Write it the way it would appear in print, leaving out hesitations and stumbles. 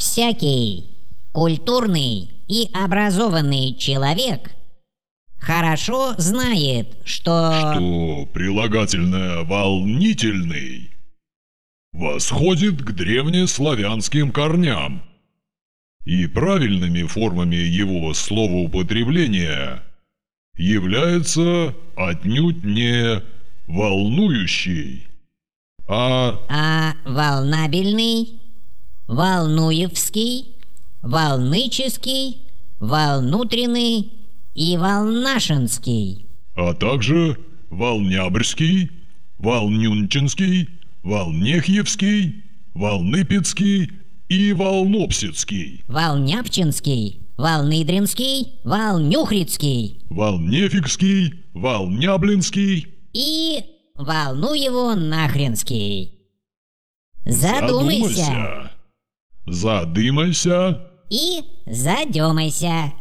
Всякий культурный и образованный человек хорошо знает, что прилагательное «волнительный» восходит к древнеславянским корням, и правильными формами его словоупотребления является отнюдь не «волнующий», а волнабельный, волнуевский, волнический, волнутренный и волнашинский, а также волнябрьский, волнюнчинский, волнехьевский, волныпецкий и волнопсицкий, волняпчинский, волныдринский, волнюхрицкий, волнефикский, волняблинский и волнуево-нахренский. Задумайся. Задумайся. Задымайся. И задемайся.